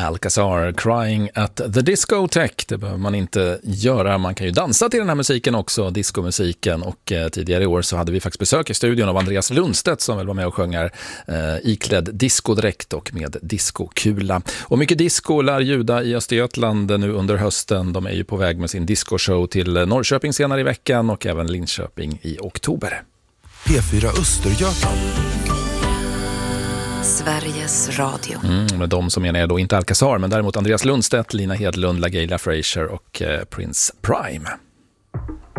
Alcazar, Crying at the Discotheque. Det behöver man inte göra. Man kan ju dansa till den här musiken också, discomusiken. Och tidigare i år så hade vi faktiskt besök i studion av Andreas Lundstedt som väl var med och sjöng här, iklädd diskodräkt och med diskokula. Och mycket disco lär ljuda i Östergötland nu under hösten. De är ju på väg med sin discoshow till Norrköping senare i veckan och även Linköping i oktober. P4 Östergötland. Sveriges Radio. Med de som menar jag då inte Alcazar, men däremot Andreas Lundstedt, Lina Hedlund, LaGaylia Fraser och Prince Prime.